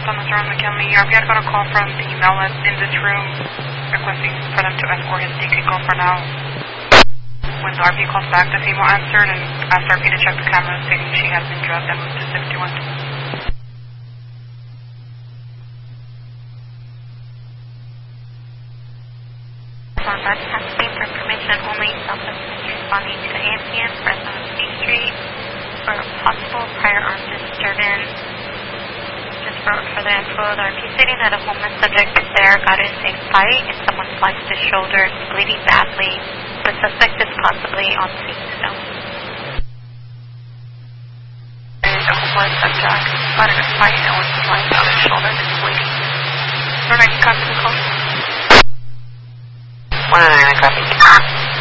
on the John McKinley. We had got a call from the email in this room requesting for them to escort his vehicle for now. When the RP calls back, the female answered and asked RP to check the camera, stating she has been drugged and moved to 61. For broadcasting for information only, self-assist responding to AMPM, Fresno State Street, for possible prior armed disturbance. Just for further info, the RP stating that a homeless subject is there, got into a fight, and someone sliced his shoulder, bleeding badly. The suspect is possibly on scene still. And a homeless subject got in a fight and was sliced on his shoulder and is bleeding. 490 copy the call. 199 copy.